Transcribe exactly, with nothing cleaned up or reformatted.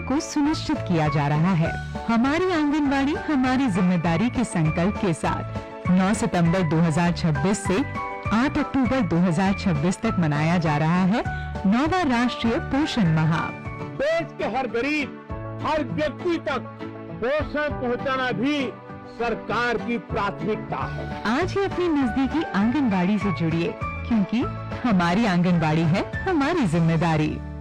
को सुनिश्चित किया जा रहा है। हमारी आंगनबाड़ी हमारी जिम्मेदारी के संकल्प के साथ नौ सितंबर दो हज़ार छब्बीस से आठ अक्टूबर दो हज़ार छब्बीस तक मनाया जा रहा है नौवां राष्ट्रीय पोषण माह। देश के हर गरीब, हर व्यक्ति तक पोषण पहुंचाना भी सरकार की प्राथमिकता है। आज ही अपनी नजदीकी आंगनबाड़ी से जुड़िए, क्योंकि हमारी आंगनबाड़ी है हमारी जिम्मेदारी।